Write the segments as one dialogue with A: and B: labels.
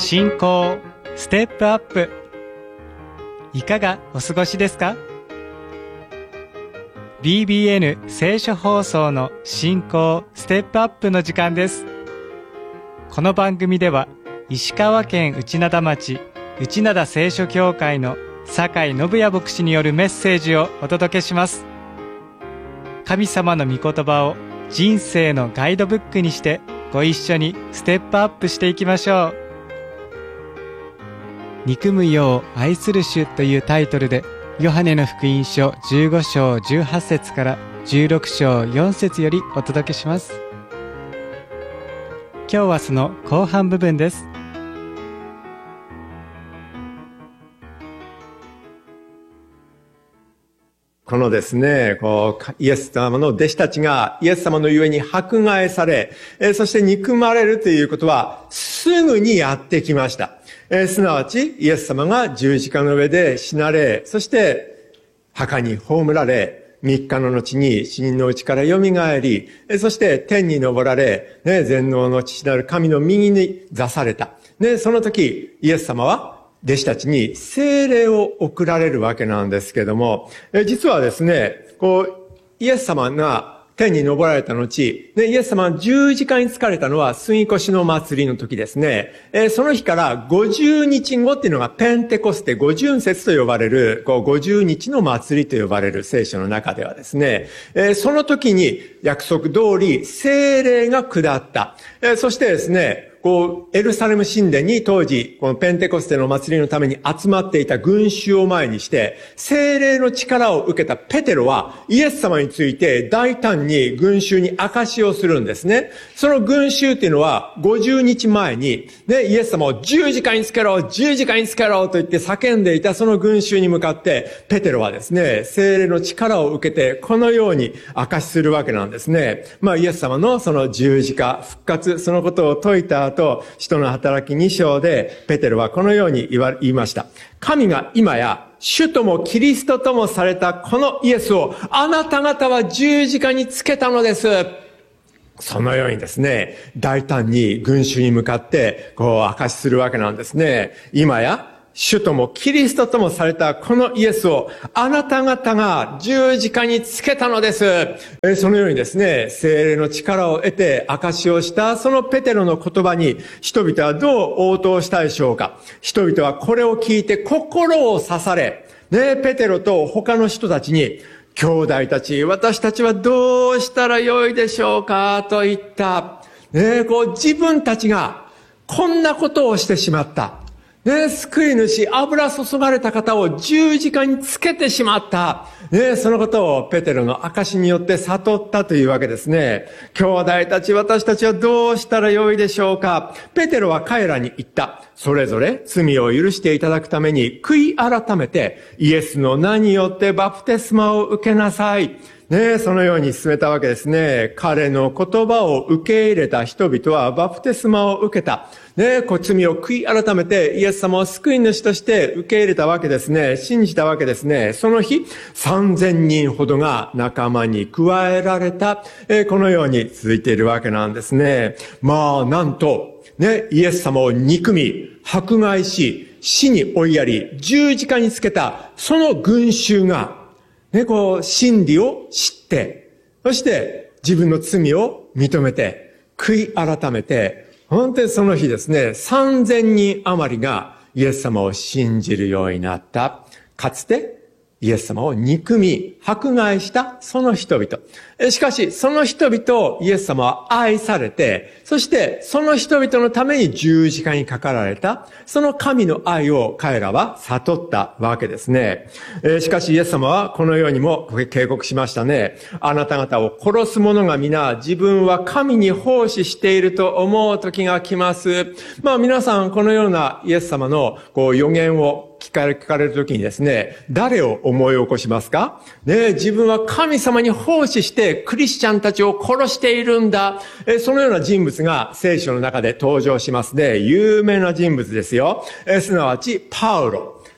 A: 信仰ステップアップ、いかがお過ごしですか？ BBN 聖書放送の信仰ステップアップの時間です。この番組では石川県内灘町内灘聖書教会の酒井信也牧師によるメッセージをお届けします。神様の御言葉を人生のガイドブックにしてご一緒にステップアップしていきましょう。憎むよう愛する主というタイトルで、ヨハネの福音書15章18節から16章4節よりお届けします。今日はその後半部分です。
B: このですね、イエス様の弟子たちがイエス様のゆえに迫害され、そして憎まれるということはすぐにやってきました。すなわちイエス様が十字架の上で死なれ、そして墓に葬られ、3日の後に死人のうちから蘇り、そして天に昇られ、全能の父なる神の右に座された。その時イエス様は弟子たちに聖霊を送られるわけなんですけども、実はですね、イエス様が天に昇られた後、イエス様が十字架につかれたのは杉越の祭りの時ですね。その日から50日後っていうのがペンテコステ五巡節と呼ばれる、50日の祭りと呼ばれる聖書の中ではですね、その時に約束通り聖霊が下った。そしてですね、エルサレム神殿に当時、このペンテコステの祭りのために集まっていた群衆を前にして、聖霊の力を受けたペテロは、イエス様について大胆に群衆に証しをするんですね。その群衆っていうのは、50日前に、イエス様を十字架につけろ、十字架につけろと言って叫んでいたその群衆に向かって、ペテロはですね、聖霊の力を受けて、このように証しするわけなんですね。イエス様のその十字架、復活、そのことを説いたと、使徒の働き2章でペテロはこのように言いました。神が今や主ともキリストともされたこのイエスをあなた方は十字架につけたのです。そのようにですね、大胆に群衆に向かって証しするわけなんですね。今や主ともキリストともされたこのイエスをあなた方が十字架につけたのです。そのようにですね、聖霊の力を得て証しをしたそのペテロの言葉に人々はどう応答したでしょうか。人々はこれを聞いて心を刺され、ペテロと他の人たちに、兄弟たち、私たちはどうしたらよいでしょうかと言った。自分たちがこんなことをしてしまった。救い主、油注がれた方を十字架につけてしまった。そのことをペテロの証によって悟ったというわけですね。兄弟たち、私たちはどうしたらよいでしょうか。ペテロは彼らに言った。それぞれ罪を許していただくために悔い改めてイエスの名によってバプテスマを受けなさい。そのように進めたわけですね。彼の言葉を受け入れた人々はバプテスマを受けた。罪を悔い改めてイエス様を救い主として受け入れたわけですね。信じたわけですね。その日、3000人ほどが仲間に加えられた。このように続いているわけなんですね。なんと、イエス様を憎み、迫害し、死に追いやり、十字架につけた、その群衆が、真理を知って、そして自分の罪を認めて、悔い改めて、本当にその日ですね、3000人余りがイエス様を信じるようになった。かつてイエス様を憎み、迫害したその人々。しかし、その人々をイエス様は愛されて、そしてその人々のために十字架にかかられた、その神の愛を彼らは悟ったわけですね。しかしイエス様はこのようにも警告しましたね。あなた方を殺す者が皆自分は神に奉仕していると思う時が来ます。皆さんこのようなイエス様の予言を聞かれるときにですね、誰を思い起こしますか？自分は神様に奉仕してクリスチャンたちを殺しているんだ。そのような人物が聖書の中で登場しますね。有名な人物ですよ。すなわちパウロ。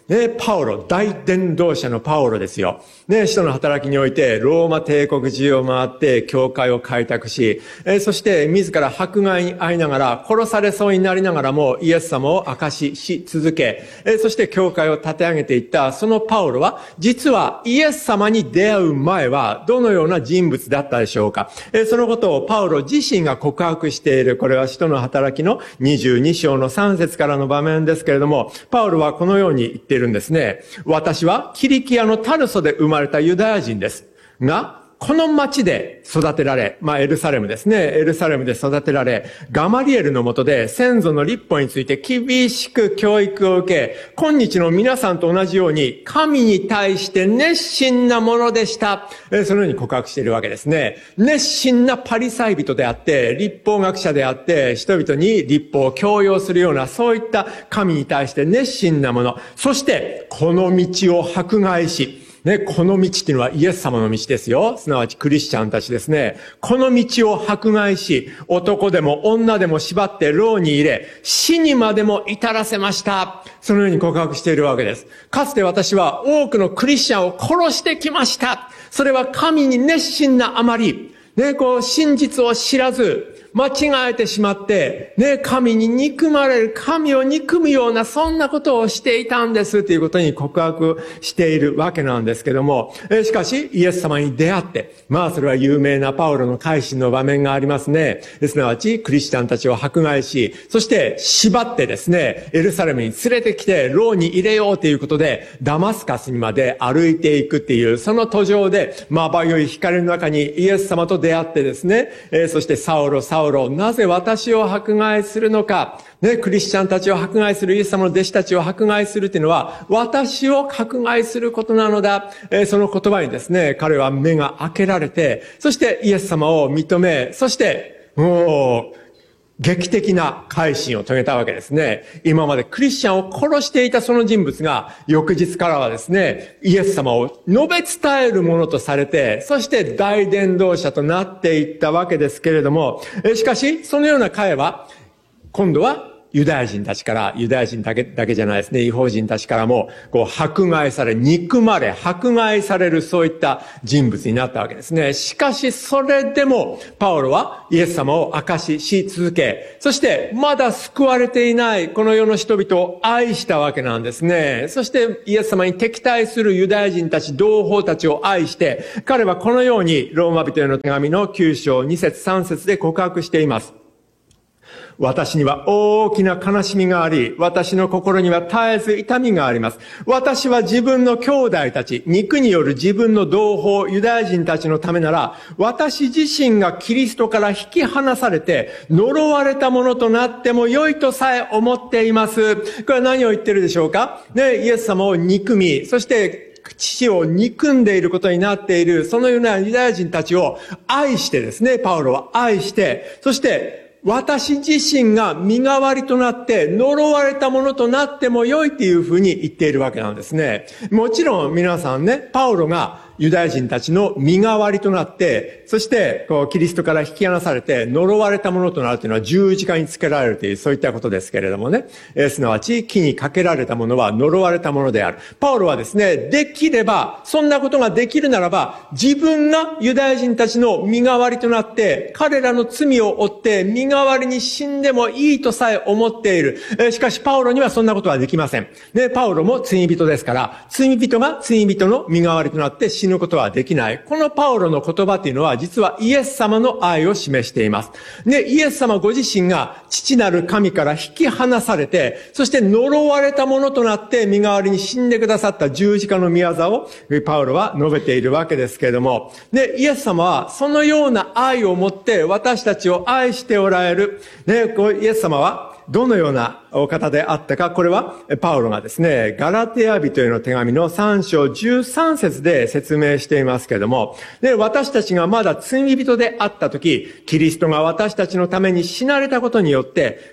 B: ね、パウロ、大伝道者のパウロですよ。ね、使徒の働きにおいて、ローマ帝国中を回って、教会を開拓し、そして自ら迫害に遭いながら、殺されそうになりながらも、イエス様を証しし続け、そして教会を立て上げていった、そのパウロは、実はイエス様に出会う前は、どのような人物だったでしょうか。そのことをパウロ自身が告白している、これは使徒の働きの22章の3節からの場面ですけれども、パウロはこのように言っているんですね。私はキリキアのタルソで生まれたユダヤ人です。が、この町で育てられ、エルサレムですね。エルサレムで育てられ、ガマリエルの下で先祖の律法について厳しく教育を受け、今日の皆さんと同じように、神に対して熱心なものでした。そのように告白しているわけですね。熱心なパリサイ人であって、律法学者であって、人々に律法を強要するような、そういった神に対して熱心なもの。そして、この道を迫害し、ね、この道っていうのはイエス様の道ですよ。すなわちクリスチャンたちですね。この道を迫害し、男でも女でも縛って牢に入れ、死にまでも至らせました。そのように告白しているわけです。かつて私は多くのクリスチャンを殺してきました。それは神に熱心なあまり、ね、真実を知らず、間違えてしまって、ね、神に憎まれる、神を憎むような、そんなことをしていたんですということに告白しているわけなんですけども、しかし、イエス様に出会って、それは有名なパウロの改心の場面がありますね。すなわち、クリスチャンたちを迫害し、そして縛ってですね、エルサレムに連れてきて、牢に入れようということで、ダマスカスにまで歩いていくっていう、その途上で、まばゆい光の中にイエス様と出会ってですね、そしてサウロ、なぜ私を迫害するのか。ね、クリスチャンたちを迫害する、イエス様の弟子たちを迫害するというのは、私を迫害することなのだ。その言葉にですね、彼は目が開けられて、そしてイエス様を認め、そして、劇的な改心を遂げたわけですね。今までクリスチャンを殺していたその人物が、翌日からはですね、イエス様を述べ伝えるものとされて、そして大伝道者となっていったわけですけれども、しかし、そのような彼は、今度はユダヤ人たちから、ユダヤ人だけじゃないですね、異邦人たちからも、迫害され、憎まれ、迫害される、そういった人物になったわけですね。しかし、それでも、パウロはイエス様を証しし続け、そして、まだ救われていない、この世の人々を愛したわけなんですね。そして、イエス様に敵対するユダヤ人たち、同胞たちを愛して、彼はこのように、ローマ人への手紙の9章2節3節で告白しています。私には大きな悲しみがあり、私の心には絶えず痛みがあります。私は自分の兄弟たち、肉による自分の同胞、ユダヤ人たちのためなら、私自身がキリストから引き離されて、呪われたものとなっても良いとさえ思っています。これは何を言ってるでしょうか？ね、イエス様を憎み、そして父を憎んでいることになっている、そのようなユダヤ人たちを愛してですね、パウロは愛して、そして、私自身が身代わりとなって呪われたものとなっても良いっていうふうに言っているわけなんですね。もちろん皆さんね、パウロがユダヤ人たちの身代わりとなって、そしてキリストから引き離されて呪われたものとなるというのは十字架につけられるというそういったことですけれどもね、すなわち木にかけられたものは呪われたものである。パウロはですね、できればそんなことができるならば自分がユダヤ人たちの身代わりとなって彼らの罪を負って身代わりに死んでもいいとさえ思っている。しかしパウロにはそんなことはできません。ね、パウロも罪人ですから、罪人が罪人の身代わりとなって死ぬことはできない。このパウロの言葉というのは実はイエス様の愛を示しています。で、イエス様ご自身が父なる神から引き離されて、そして呪われたものとなって身代わりに死んでくださった十字架の御業をパウロは述べているわけですけれども、で、イエス様はそのような愛を持って私たちを愛しておられる。ね、イエス様はどのようなお方であったか、これはパウロがですね、ガラテヤ人への手紙の3章13節で説明していますけれども、で、私たちがまだ罪人であったとき、キリストが私たちのために死なれたことによって、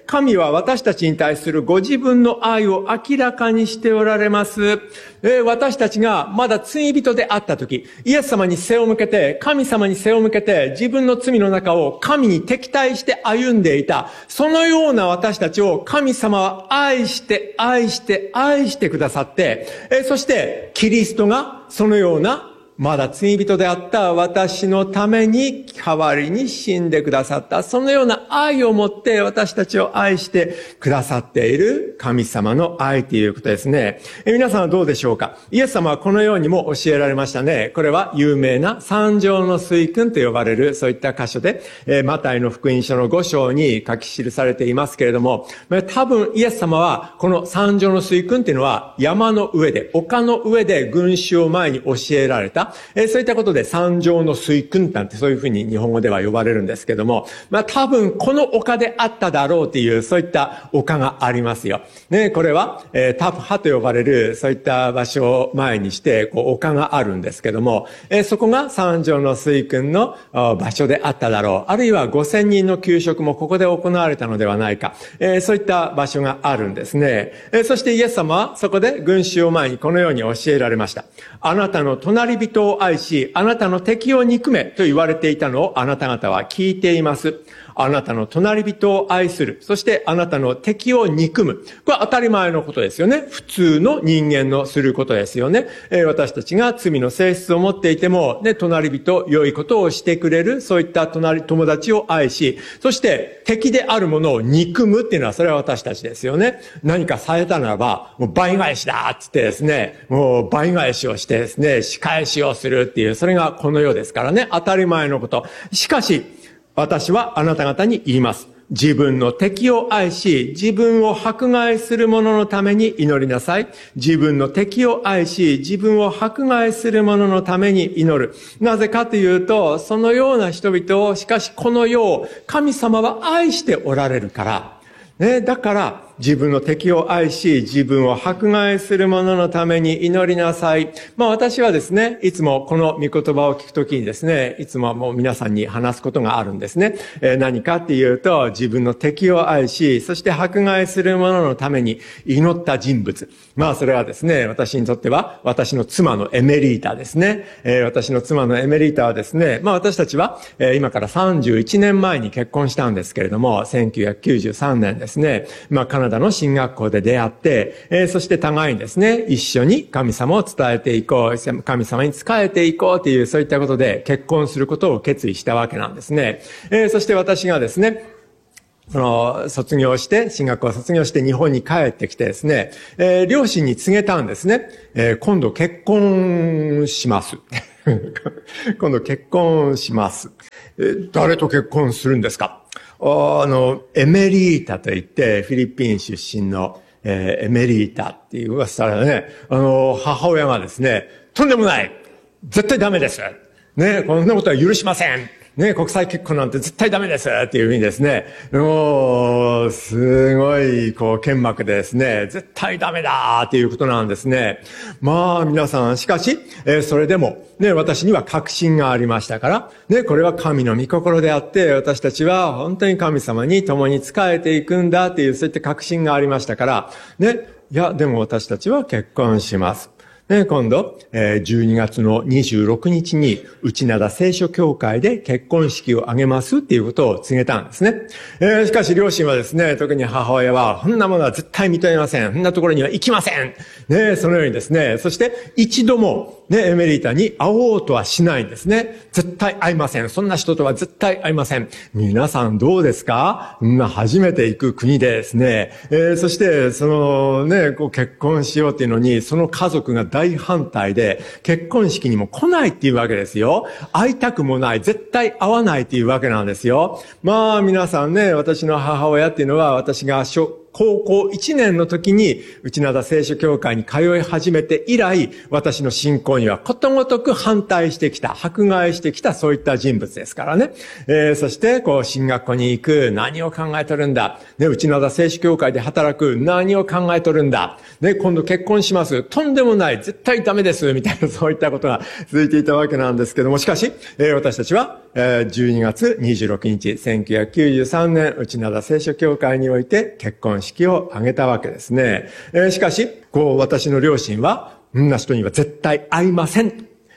B: 神は私たちに対するご自分の愛を明らかにしておられます。私たちがまだ罪人であったとき、イエス様に背を向けて、神様に背を向けて、自分の罪の中を神に敵対して歩んでいた、そのような私たちたちを神様は愛して愛して愛してくださって、そしてキリストがそのようなまだ罪人であった私のために代わりに死んでくださった。そのような愛を持って私たちを愛してくださっている神様の愛ということですね。皆さんはどうでしょうか？イエス様はこのようにも教えられましたね。これは有名な三条の水訓と呼ばれるそういった箇所で、マタイの福音書の5章に書き記されていますけれども、多分イエス様はこの三条の水訓というのは山の上で、丘の上で群衆を前に教えられた。そういったことで三条の水訓なんてそういうふうに日本語では呼ばれるんですけども、多分この丘であっただろうというそういった丘がありますよ。ね、これは、タプハと呼ばれるそういった場所を前にして丘があるんですけども、そこが三条の水訓の場所であっただろう。あるいは5000人の給食もここで行われたのではないか。そういった場所があるんですね。そしてイエス様はそこで群衆を前にこのように教えられました。あなたの隣人を愛し、あなたの敵を憎めと言われていたのをあなた方は聞いています。あなたの隣人を愛する。そしてあなたの敵を憎む。これは当たり前のことですよね。普通の人間のすることですよね。私たちが罪の性質を持っていても、ね、隣人、良いことをしてくれる、そういった友達を愛し、そして敵であるものを憎むっていうのはそれは私たちですよね。何かされたならば、もう倍返しだっつってですね、もう倍返しをしてですね、仕返しをするっていう、それがこの世ですからね。当たり前のこと。しかし、私はあなた方に言います。自分の敵を愛し、自分を迫害する者のために祈りなさい。自分の敵を愛し、自分を迫害する者のために祈る。なぜかというと、そのような人々を、しかしこの世を神様は愛しておられるから、ね、だから自分の敵を愛し、自分を迫害する者のために祈りなさい。私はですね、いつもこの御言葉を聞くときにですね、いつももう皆さんに話すことがあるんですね。何かっていうと、自分の敵を愛し、そして迫害する者のために祈った人物。それはですね、私にとっては、私の妻のエメリータですね。私の妻のエメリータはですね、私たちは、今から31年前に結婚したんですけれども、1993年ですね、カナダの進学校で出会って、そして互いにですね、一緒に神様を伝えていこう、神様に仕えていこうという、そういったことで結婚することを決意したわけなんですね。そして私がですね、卒業して、進学校を卒業して日本に帰ってきてですね、両親に告げたんですね。今度結婚します。今度結婚します。誰と結婚するんですか？エメリータといって、フィリピン出身の、エメリータっていう噂らね、母親がですね、とんでもない！絶対ダメです！ね、こんなことは許しません！ね、国際結婚なんて絶対ダメですっていうふうにですね、もう、すごい、剣幕でですね、絶対ダメだっていうことなんですね。皆さん、しかし、それでも、ね、私には確信がありましたから、ね、これは神の御心であって、私たちは本当に神様に共に仕えていくんだっていう、そういった確信がありましたから、ね、いや、でも私たちは結婚します。今度、12月の26日に、内灘聖書協会で結婚式を挙げますっていうことを告げたんですね。しかし両親はですね、特に母親は、そんなものは絶対認めません。そんなところには行きません。ね、そのようにですね、そして一度も、ね、エメリータに会おうとはしないんですね。絶対会いません。そんな人とは絶対会いません。皆さんどうですか？初めて行く国でですね、そして、結婚しようっていうのに、その家族が大反対で、結婚式にも来ないっていうわけですよ。会いたくもない。絶対会わないっていうわけなんですよ。皆さんね、私の母親っていうのは、私が高校1年の時に内灘聖書協会に通い始めて以来、私の信仰にはことごとく反対してきた、迫害してきた、そういった人物ですからね。そして、進学校に行く、何を考えとるんだ。ね、内灘聖書協会で働く、何を考えとるんだ。ね、今度結婚します。とんでもない、絶対ダメです。みたいな、そういったことが続いていたわけなんですけども、しかし、私たちは、12月26日、1993年、内灘聖書協会において結婚式を挙げたわけですね。しかし、私の両親は、そんな人には絶対会いません。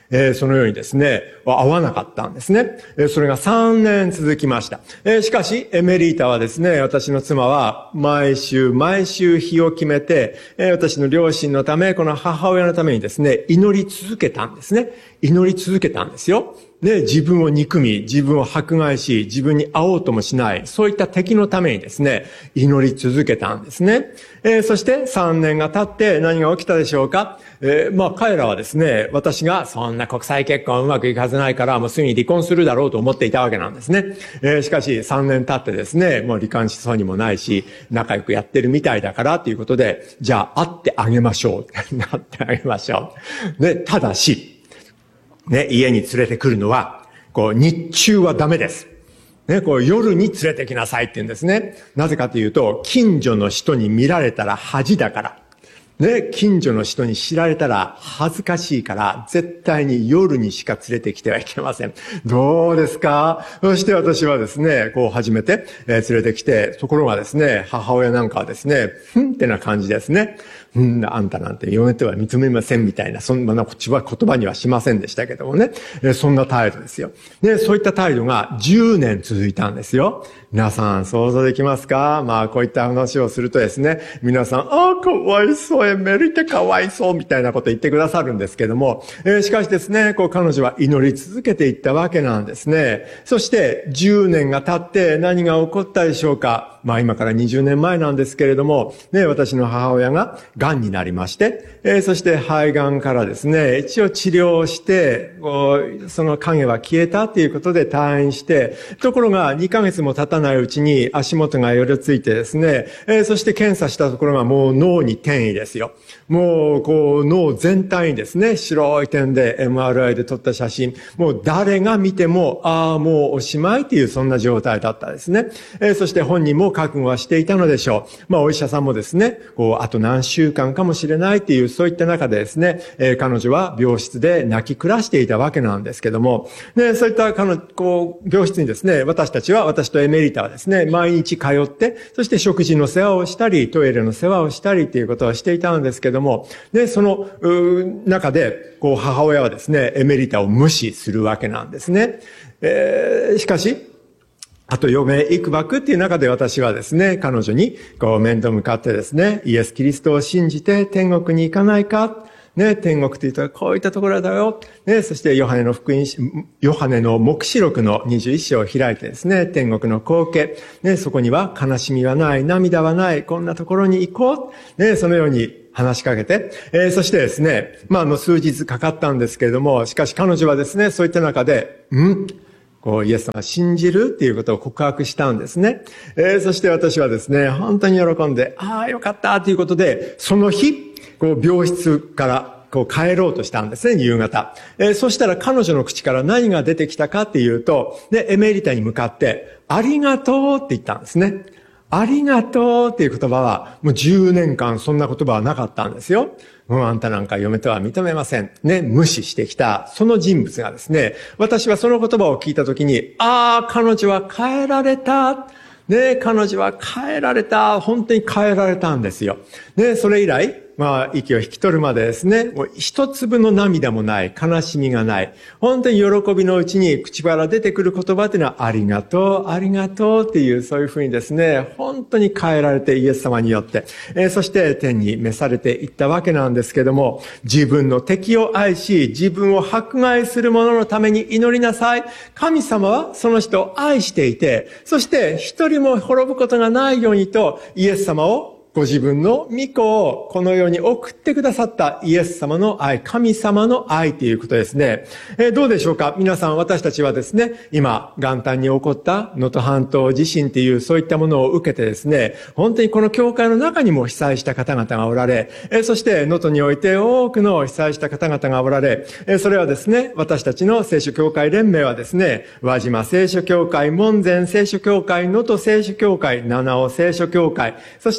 B: そのようにですね、会わなかったんですね。それが3年続きました。しかし、エメリータはですね、私の妻は毎週日を決めて、私の両親のため、この母親のためにですね、祈り続けたんですね。祈り続けたんですよ。で、自分を憎み、自分を迫害し、自分に会おうともしない、そういった敵のためにですね、祈り続けたんですね。そして3年が経って何が起きたでしょうか。彼らはですね、私がそんな国際結婚うまくいくはずないから、もうすぐに離婚するだろうと思っていたわけなんですね。しかし3年経ってですね、もう離婚しそうにもないし、仲良くやってるみたいだからということで、じゃあ会ってあげましょう。会ってあげましょう。で、ただし、ね、家に連れてくるのは、日中はダメです。ね、夜に連れてきなさいって言うんですね。なぜかというと、近所の人に見られたら恥だから。ね、近所の人に知られたら恥ずかしいから、絶対に夜にしか連れてきてはいけません。どうですか？そして私はですね、初めて、連れてきて、ところがですね、母親なんかはですね、ってな感じですね。あんたなんて嫁とは認めませんみたいな、そんなこっちは言葉にはしませんでしたけどもね、そんな態度ですよ。で、そういった態度が10年続いたんですよ。皆さん想像できますか？こういった話をするとですね、皆さん、かわいそう、エメリタかわいそうみたいなこと言ってくださるんですけども、しかしですね、彼女は祈り続けていったわけなんですね。そして10年が経って何が起こったでしょうか？今から20年前なんですけれども、ね、私の母親が癌になりまして、そして肺がんからですね、一応治療して、その影は消えたということで退院して、ところが2ヶ月も経たないうちに足元がよろついてですね、そして検査したところがもう脳に転移ですよ。もう脳全体にですね、白い点で MRI で撮った写真、もう誰が見ても、もうおしまいというそんな状態だったですね。そして本人も覚悟はしていたのでしょう。お医者さんもですね、あと何週間かもしれないというそういった中でですね、彼女は病室で泣き暮らしていたわけなんですけども、で、そういった病室にですね、私とエメリタはですね、毎日通って、そして食事の世話をしたり、トイレの世話をしたりということをしていたんですけども、で、その中で、母親はですね、エメリタを無視するわけなんですね。しかし、あと余命いくばくっていう中で私はですね、彼女に面と向かってですね、イエス・キリストを信じて天国に行かないか？ね、天国って言ったらこういったところだよ。ね、そしてヨハネの黙示録の21章を開いてですね、天国の光景。ね、そこには悲しみはない、涙はない、こんなところに行こう。ね、そのように話しかけて、そしてですね、数日かかったんですけれども、しかし彼女はですね、そういった中で、イエス様を信じるっていうことを告白したんですね。そして私はですね、本当に喜んで、よかったということで、その日、病室から帰ろうとしたんですね、夕方。そしたら彼女の口から何が出てきたかっていうと、で、エメリタに向かって、ありがとうって言ったんですね。ありがとうっていう言葉は、もう10年間そんな言葉はなかったんですよ。もうあんたなんか嫁とは認めません。ね、無視してきた、その人物がですね、私はその言葉を聞いたときに、彼女は変えられた。ね、彼女は変えられた。本当に変えられたんですよ。ね、それ以来、息を引き取るまでですね、もう一粒の涙もない、悲しみがない。本当に喜びのうちに口から出てくる言葉っていうのは、ありがとう、ありがとうっていう、そういうふうにですね、本当に変えられてイエス様によって、そして天に召されていったわけなんですけども、自分の敵を愛し、自分を迫害する者のために祈りなさい。神様はその人を愛していて、そして一人も滅ぶことがないようにと、イエス様をご自分の御子をこの世に送ってくださったイエス様の愛、神様の愛ということですね。どうでしょうか？皆さん、私たちはですね、今、元旦に起こった能登半島地震というそういったものを受けてですね、本当にこの教会の中にも被災した方々がおられ、そして能登において多くの被災した方々がおられ、それはですね、私たちの聖書教会連盟はですね、輪島聖書教会、門前聖書教会、能登聖書教会、七尾聖書教会、そして白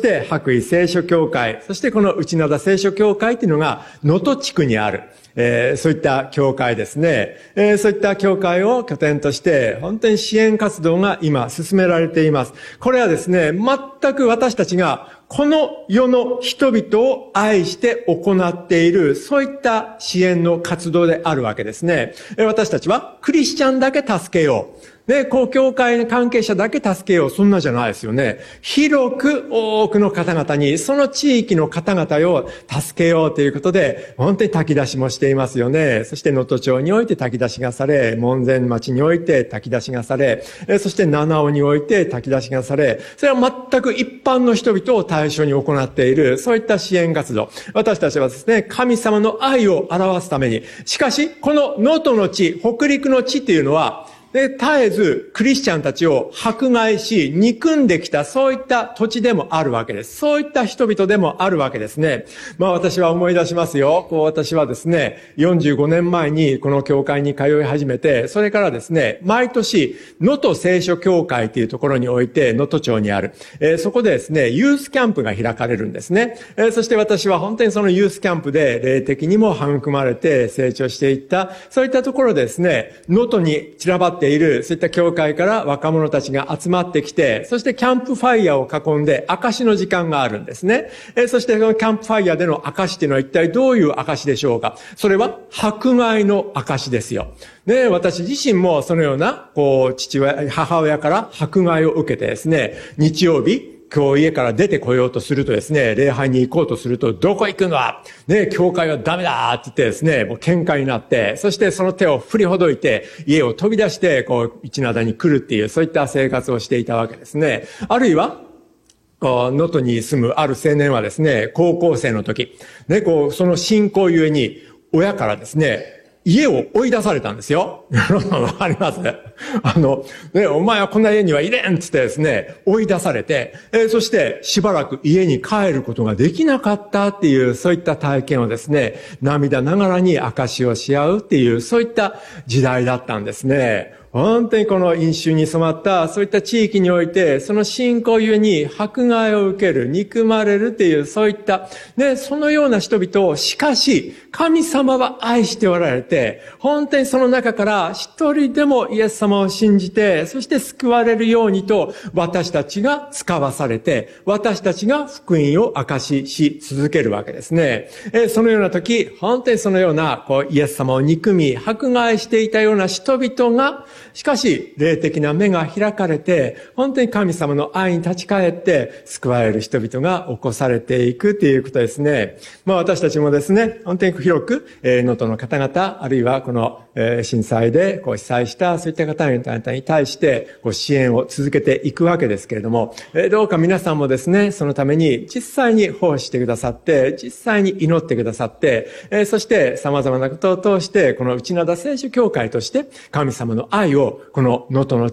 B: 白衣聖書教会、そしてこの内灘聖書教会っていうのが能登地区にある、そういった教会ですね。そういった教会を拠点として、本当に支援活動が今進められています。これはですね、全く私たちがこの世の人々を愛して行っている、そういった支援の活動であるわけですね。私たちはクリスチャンだけ助けよう。で、教会の関係者だけ助けよう。そんなじゃないですよね。広く多くの方々に、その地域の方々を助けようということで、本当に炊き出しもしていますよね。そして能登町において炊き出しがされ、門前町において炊き出しがされ、そして七尾において炊き出しがされ、それは全く一般の人々を対象に行っている、そういった支援活動。私たちはですね、神様の愛を表すために、しかし、この能登の地、北陸の地っていうのは、で、絶えずクリスチャンたちを迫害し、憎んできた、そういった土地でもあるわけです。そういった人々でもあるわけですね。私は思い出しますよ。私はですね、45年前にこの教会に通い始めて、それからですね、毎年、能登聖書教会というところにおいて、能登町にある。そこでですね、ユースキャンプが開かれるんですね。そして私は本当にそのユースキャンプで霊的にも育まれて成長していった、そういったところでですね、能登に散らばっている、そういった教会から若者たちが集まってきて、そしてキャンプファイヤーを囲んで証の時間があるんですね。そしてそのキャンプファイヤーでの証っていうのは一体どういう証でしょうか。それは迫害の証ですよ。ね、私自身もそのような、母親から迫害を受けてですね、日曜日、今日家から出てこようとするとですね、礼拝に行こうとすると、どこ行くのはね、教会はダメだって言ってですね、もう喧嘩になって、そしてその手を振りほどいて、家を飛び出して、内灘に来るっていう、そういった生活をしていたわけですね。あるいは、能登に住むある青年はですね、高校生の時、ね、その信仰ゆえに、親からですね、家を追い出されたんですよ。わかりますね、お前はこんな家には入れんつってですね、追い出されて、そしてしばらく家に帰ることができなかったっていう、そういった体験をですね、涙ながらに証しをし合うっていう、そういった時代だったんですね。本当にこの飲酒に染まったそういった地域において、その信仰ゆえに迫害を受ける、憎まれるっていう、そういったね、そのような人々を、しかし神様は愛しておられて、本当にその中から一人でもイエス様を信じて、そして救われるようにと私たちが使わされて、私たちが福音を証しし続けるわけですね。そのような時、本当にそのようなイエス様を憎み迫害していたような人々が、しかし、霊的な目が開かれて、本当に神様の愛に立ち返って、救われる人々が起こされていくということですね。私たちもですね、本当に広く、能登の方々、あるいはこの、震災で被災した、そういった方々に対して、支援を続けていくわけですけれども、どうか皆さんもですね、そのために実際に奉仕してくださって、実際に祈ってくださって、そして様々なことを通して、この内灘聖書教会として、神様の愛をこの能登の